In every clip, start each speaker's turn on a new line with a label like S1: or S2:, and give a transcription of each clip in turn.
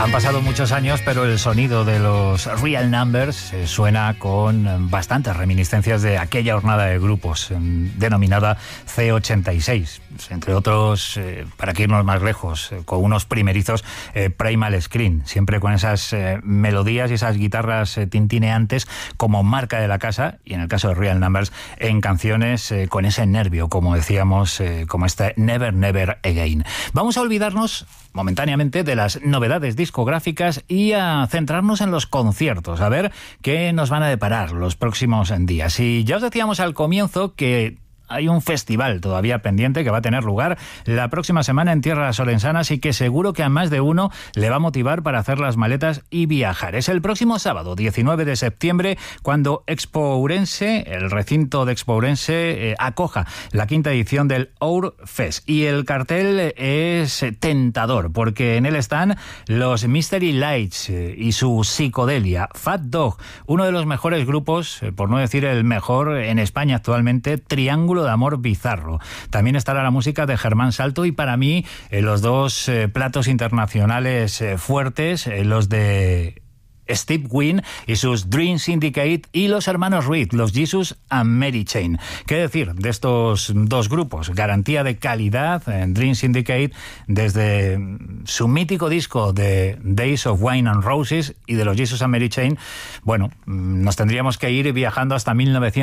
S1: Han pasado muchos años, pero el sonido de los Real Numbers suena con bastantes reminiscencias de aquella jornada de grupos denominada C86. Entre otros, para que irnos más lejos, con unos primerizos Primal Scream, siempre con esas melodías y esas guitarras tintineantes como marca de la casa, y en el caso de Real Numbers, en canciones con ese nervio, como decíamos, como este Never Never Again. Vamos a olvidarnos momentáneamente de las novedades discográficas y a centrarnos en los conciertos, a ver qué nos van a deparar los próximos días. Y ya os decíamos al comienzo que hay un festival todavía pendiente que va a tener lugar la próxima semana en tierras olensanas y que seguro que a más de uno le va a motivar para hacer las maletas y viajar. Es el próximo sábado, 19 de septiembre, cuando Expo Ourense, el recinto de Expo Ourense, acoja la quinta edición del Our Fest. Y el cartel es tentador, porque en él están los Mystery Lights y su psicodelia, Fat Dog, uno de los mejores grupos, por no decir el mejor en España actualmente, Triángulo de Amor Bizarro. También estará la música de Germán Salto y para mí los dos platos internacionales fuertes, los de Steve Wynn y sus Dream Syndicate y los hermanos Reed, los Jesus and Mary Chain. ¿Qué decir de estos dos grupos? Garantía de calidad en Dream Syndicate desde su mítico disco de Days of Wine and Roses, y de los Jesus and Mary Chain, bueno, nos tendríamos que ir viajando hasta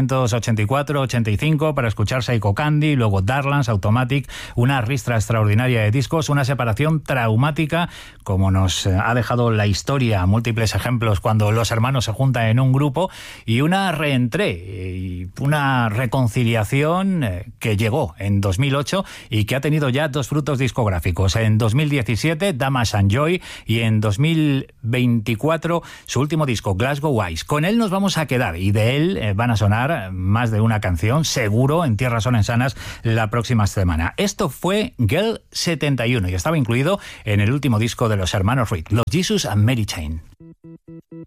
S1: 1984-85 para escuchar Psycho Candy, luego Darklands, Automatic, una ristra extraordinaria de discos, una separación traumática como nos ha dejado la historia, múltiples ejemplos cuando los hermanos se juntan en un grupo, y una reentré y una reconciliación que llegó en 2008 y que ha tenido ya dos frutos discográficos. En 2017, Damas and Joy, y en 2024 su último disco, Glasgow Eyes. Con él nos vamos a quedar y de él van a sonar más de una canción, seguro, en tierras olensanas la próxima semana. Esto fue Girl 71 y estaba incluido en el último disco de los hermanos Reed, los Jesus and Mary Chain.